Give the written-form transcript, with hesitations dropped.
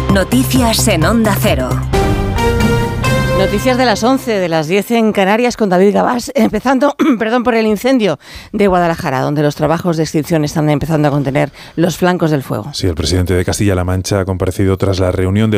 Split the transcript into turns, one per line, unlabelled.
Noticias en Onda Cero.
Noticias de las 11, de las 10 en Canarias con David Gabás, empezando por el incendio de Guadalajara, donde los trabajos de extinción están empezando a contener los flancos del fuego.
Sí, el presidente de Castilla-La Mancha ha comparecido tras la reunión